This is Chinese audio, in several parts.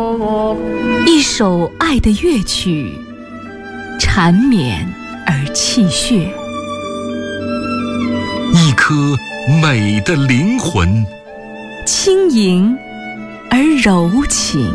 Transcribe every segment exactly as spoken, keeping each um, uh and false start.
一首爱的乐曲，缠绵而气血； 一颗美的灵魂， 轻盈而柔情。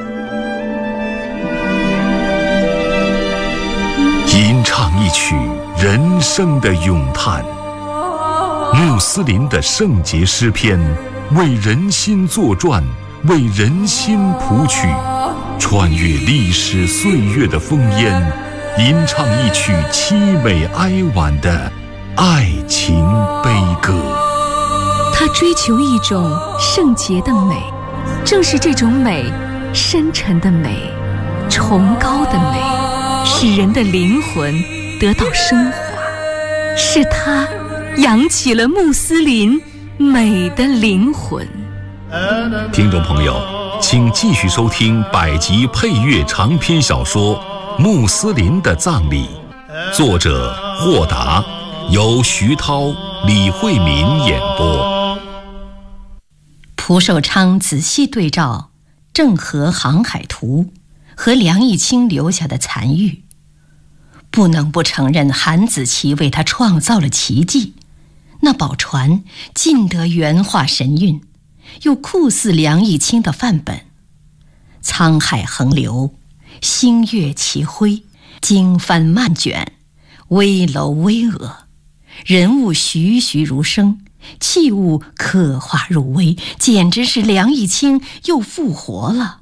吟唱一曲人生的咏叹，穆斯林的圣洁诗篇，为人心作传，为人心谱曲，穿越历史岁月的烽烟，吟唱一曲凄美哀婉的爱情悲歌。 他追求一种圣洁的美，正是这种美，深沉的美，崇高的美，使人的灵魂得到升华，是他扬起了穆斯林美的灵魂。 听众朋友，请继续收听百集配乐长篇小说《穆斯林的葬礼》，作者霍达，由徐涛、李慧敏演播。 蒲寿昌仔细对照郑和航海图和梁义清留下的残玉，不能不承认韩子奇为他创造了奇迹。那宝船尽得原画神韵，又酷似梁义清的范本。沧海横流，星月齐辉，经幡漫卷，危楼巍峨，人物栩栩如生，器物刻画入微，简直是梁义清又复活了。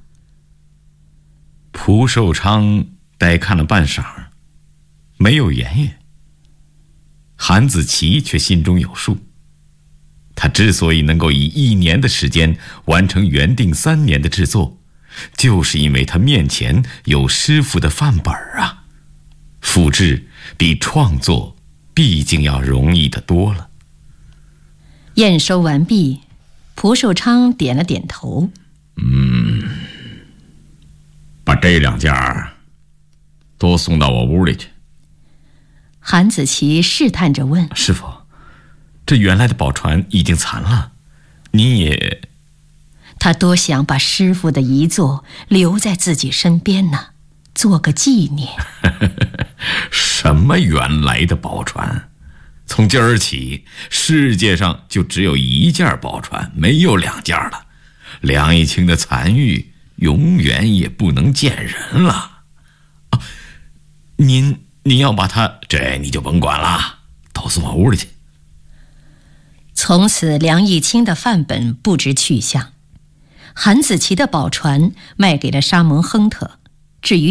蒲寿昌呆看了半晌，没有言语。韩子奇却心中有数，他之所以能够以一年的时间完成原定三年的制作，就是因为他面前有师傅的范本啊。复制比创作毕竟要容易得多了。 验收完毕，蒲寿昌点了点头。 嗯，把这两件都送到我屋里去。 韩子奇试探着问： 师傅，这原来的宝船已经残了，你也…… 他多想把师傅的遗作留在自己身边呢，做个纪念。 什么原来的宝船？从今儿起，世界上就只有一件宝船，没有两件了。梁义清的残玉永远也不能见人了。啊，您您要把它，这你就甭管了，都送我屋里去。 从此梁义清的范本不知去向，韩子奇的宝船卖给了沙蒙亨特，至于